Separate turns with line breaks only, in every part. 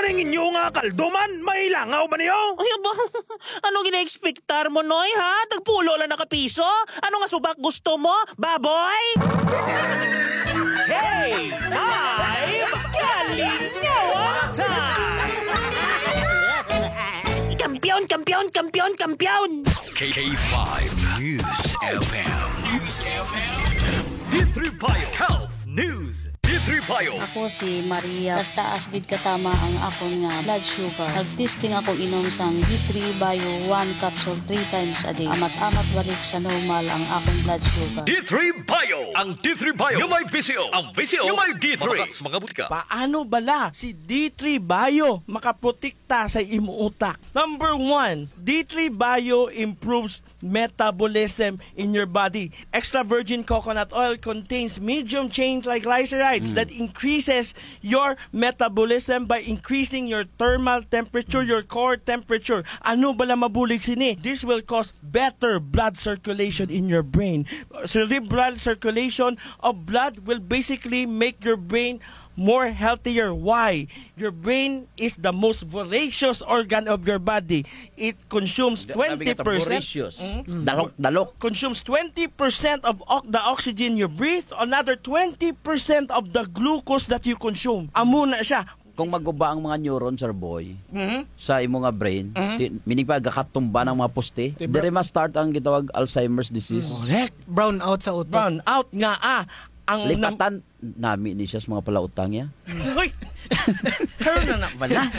Kaning inyo nga kalduman, may langaw ba niyo?
Ay ba? Ano gina-expectar mo, Noy, ha? Tagpulo lang nakapiso? Ano nga subak gusto mo, baboy?
Hey! May kalingawan time!
Kampiyon, kampiyon, kampiyon, kampiyon!
K5 News FM. News FM. D3 Bio Health News. D3 Bio.
Ako si Maria. Taas gid katama ang akon nga blood sugar. Nagtesting ako inom sang D3 Bio 1 capsule 3 times a day. Amat-amat balik sa normal ang akong blood sugar.
D3 Bio. Ang D3 Bio yung may VCO. Ang VCO yung may D3. Mga butika.
Paano bala si D3 Bio makaprotekta sa imo utak? Number 1, D3 Bio improves metabolism in your body. Extra virgin coconut oil contains medium chain triglycerides that increases your metabolism by increasing your thermal temperature, your core temperature. Ano bala mabulig sini? This will cause better blood circulation in your brain. Cerebral circulation of blood will basically make your brain more healthier. Why? Your brain is the most voracious organ of your body. It consumes 20%.
Dalok.
Consumes 20% of the oxygen you breathe, another 20% of the glucose that you consume. Amo na siya.
Kung maguba ang mga neuron, sir boy, sa imo nga brain, meaning pa gakatumba ng mga poste, dire ma-start ang gitawag Alzheimer's disease.
Correct.
Brown out sa utak.
Brown out nga ang
Lipatan nami ni siya sa mga palautang niya.
Hoy. Karon na bala.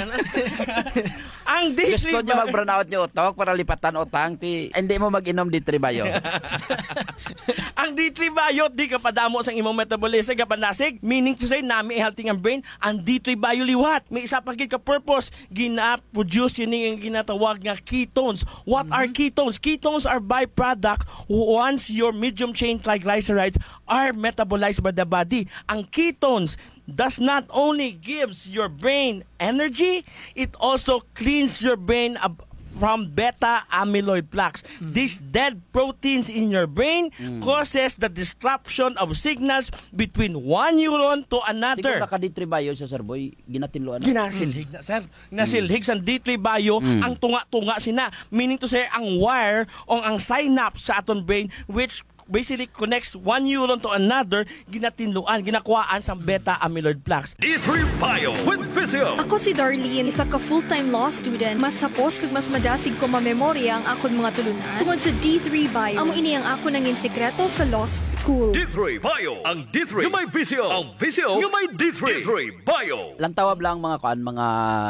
Ang D3
Gusto niya mag-brown out niyo utok para lipatan utang hindi mo mag-inom D3 Bio.
Ang D3 Bio di ka padamo sa imong metabolism ka panasig, meaning to say nami healthy ang brain. Ang D3 Bio liwat may isa pa gid ka purpose, gina-produce yun yung ginatawag nga ketones. What are ketones? Ketones are byproduct once your medium chain triglycerides are metabolized by the body. Ang ketones does not only gives your brain energy, it also cleans your brain from beta amyloid plaques. These dead proteins in your brain causes the disruption of signals between one neuron to
Tingko
another.
naka D3 Bio siya, sir boy, ginatinluan na.
Ginasilhig na, sir. Ginasilhig sa D3 Bio ang tunga-tunga sina. Meaning to say, ang wire o ang synapse sa aton brain which basically connects one neuron to another, ginatinluan, ginakuhaan sa beta amyloid plaques.
D3 Bio with VCO.
Ako si Darlene, isa ka full-time law student. Mas hapos kag mas madasig ko mamemorya ang akon mga tulunan. Tungod sa D3 Bio, amo ini ang ako nangin sekreto sa law school.
D3 Bio. Ang D3 yung may VCO. Ang VCO yung may D3. D3 Bio.
Lantawab lang mga mga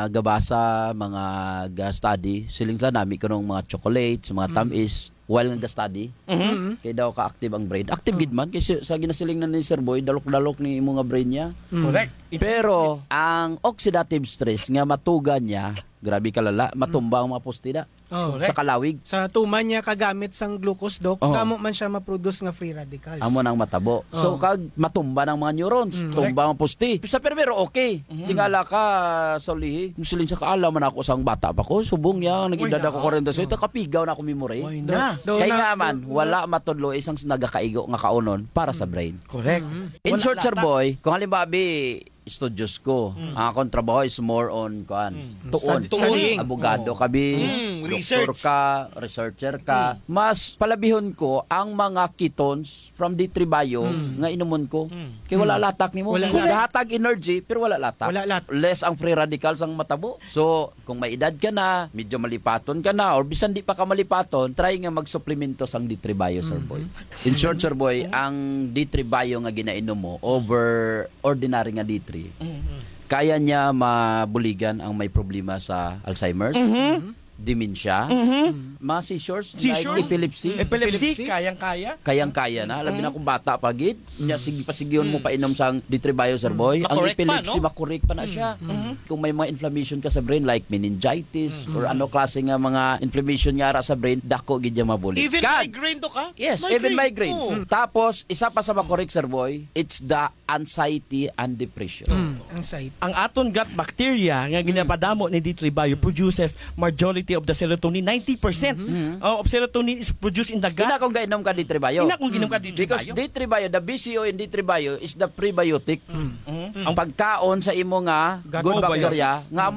gabasa, mga ga-study, siling sa nami kanong mga chocolates, mga tamis, while nag-study, kaya daw ka-active ang brain. Active gid man, kasi sa ginasiling na ni Sir Boy, dalok-dalok ni mga brain niya.
Correct.
Pero, ang oxidative stress nga matugan niya, grabe kalala, matumba ang mga postida
Oh,
sa kalawig.
sa tuman niya kagamit sang glucose dok,
Oh.
kamo man siya ma-produce nga free radicals.
Amo nang matabo. So, kag matumba ng mga neurons, tumba ang posti. Sa pero okay. Tingala ka sa lihi. Musilin sa kaala man ako sang bata pa ko. Subong niya, nag-edad ako 46. Ito kapigaw na ako memory.
Na.
Kaya nga man, wala matudlo isang nagakaigo nga kaunon para sa brain.
Correct.
In short, sir boy, kung halimbawa, studios ko. Ang akong trabaho is more on tuon.
Studying.
Abogado ka, doktor ka, researcher ka. Mas palabihon ko ang mga ketones from D3 Bio nga inumon ko. Kaya wala latak ni mo.
Wala
Kung
latak.
hatag energy, pero wala latak.
Wala latak.
Less ang free radicals ang matabo. So, kung may edad ka na, medyo malipaton ka na, or bisan di pa ka malipaton, try nga mag-supplemento sang D3 Bio, sir boy. In short, sir boy, ang D3 Bio nga ginainom mo over ordinary nga D3, kaya niya mabuligan ang may problema sa Alzheimer's, dementia, mga seizures, like epilepsy.
Epilepsy, kayang-kaya.
Kayang-kaya na. Alam na kung bata pa, gid. Sige, pasigyon mo pa inom sang D3 Bio, sir boy. Ang
Makorek pa,
epilepsy,
no?
makorek pa na siya. Kung may mga inflammation ka sa brain, like meningitis, or ano klase nga mga inflammation nga ara sa brain, dako gid niya mabuli.
Even
Kag-
migraine to ka?
Yes, even migraine. Tapos, isa pa sa makorek, sir boy, it's the anxiety and depression.
Ang site.
Ang aton gut bacteria nga ginapadamo ni D3 Bio produces majority of the serotonin. 90% of serotonin is produced in the gut.
Ina kung gainom ka D3 Bio.
Ina kung ginom ka D3
Because
Bio.
D3 Bio, the BCO in D3 Bio is the prebiotic. Ang pagkaon sa imo nga good
Gut
bacteria nga